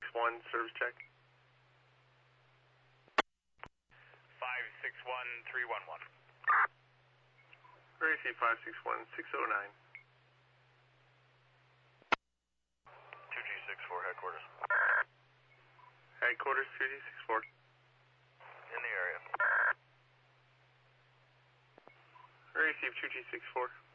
561, service check. 561311. RAC 561, 609. 2G64 headquarters. Headquarters 2G64. In the area. RAC 2G64.